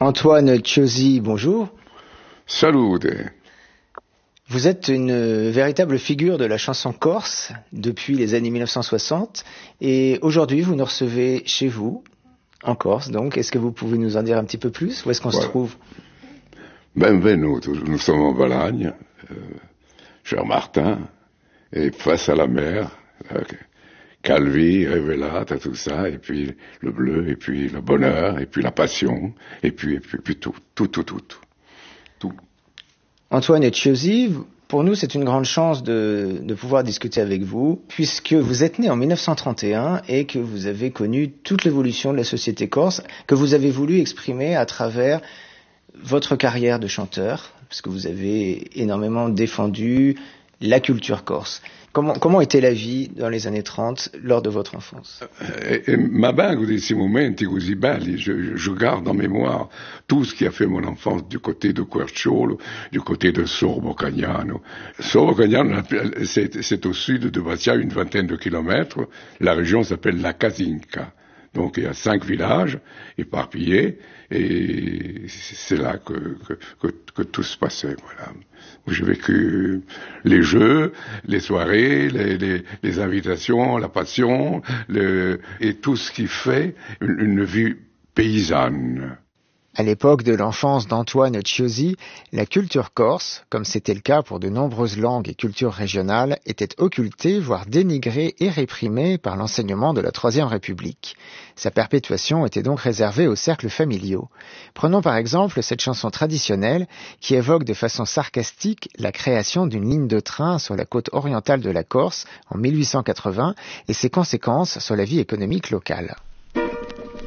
Antoine Ciosi, bonjour. Salute. Vous êtes une véritable figure de la chanson corse depuis les années 1960 et aujourd'hui vous nous recevez chez vous, en Corse donc. Est-ce que vous pouvez nous en dire un petit peu plus? Où est-ce qu'on se trouve? Benvenuto, nous sommes en Balagne, cher Martin, et face à la mer, Calvi, Révélata, tout ça, et puis le bleu, et puis le bonheur, et puis la passion, et puis tout. Antoine Ciosi, pour nous c'est une grande chance de pouvoir discuter avec vous, puisque vous êtes né en 1931 et que vous avez connu toute l'évolution de la société corse, que vous avez voulu exprimer à travers votre carrière de chanteur, parce que vous avez énormément défendu la culture corse. Comment était la vie dans les années 30 lors de votre enfance? Ma bague de ces moments così belli, je garde en mémoire tout ce qui a fait mon enfance du côté de Querciolo, du côté de Sorbo Cagnano. Sorbo Cagnano, c'est au sud de Bastia, une vingtaine de kilomètres. La région s'appelle la Casinca. Donc il y a 5 villages éparpillés et c'est là que tout se passait. Voilà. J'ai vécu les jeux, les soirées, les invitations, la passion, et tout ce qui fait une vie paysanne. À l'époque de l'enfance d'Antoine Ciosi, la culture corse, comme c'était le cas pour de nombreuses langues et cultures régionales, était occultée, voire dénigrée et réprimée par l'enseignement de la Troisième République. Sa perpétuation était donc réservée aux cercles familiaux. Prenons par exemple cette chanson traditionnelle qui évoque de façon sarcastique la création d'une ligne de train sur la côte orientale de la Corse en 1880 et ses conséquences sur la vie économique locale.